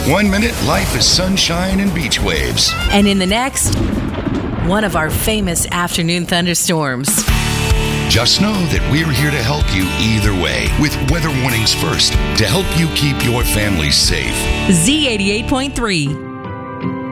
1 minute, life is sunshine and beach waves. And in the next, one of our famous afternoon thunderstorms. Just know that we're here to help you either way with Weather Warnings First to help you keep your family safe. Z88.3.